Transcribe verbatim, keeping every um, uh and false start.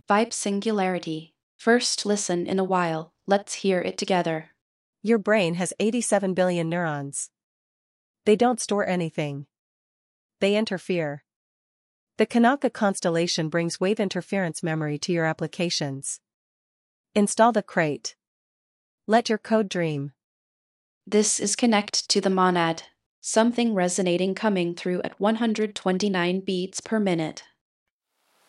Vibe singularity. First listen in a while, let's hear it together. Your brain has eighty-seven billion neurons. They don't store anything. They interfere. The Kanaka constellation brings wave interference memory to your applications. Install the crate. Let your code dream. This is connect to the monad. Something resonating coming through at one hundred twenty-nine beats per minute.